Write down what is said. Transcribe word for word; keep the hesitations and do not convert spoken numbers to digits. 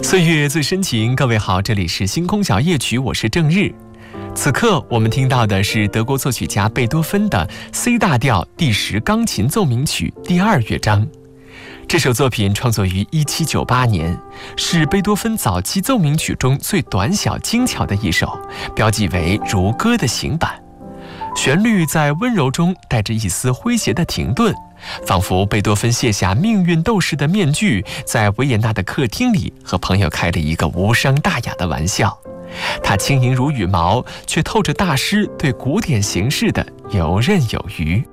岁月最深情，各位好，这里是星空小夜曲，我是郑日。此刻我们听到的是德国作曲家贝多芬的 C 大调第十钢琴奏鸣曲第二乐章。这首作品创作于一七九八年，是贝多芬早期奏鸣曲中最短小精巧的一首，标记为如歌的行板。旋律在温柔中带着一丝诙谐的停顿，仿佛贝多芬卸下命运斗士的面具，在维也纳的客厅里和朋友开了一个无伤大雅的玩笑。他轻盈如羽毛，却透着大师对古典形式的游刃有余。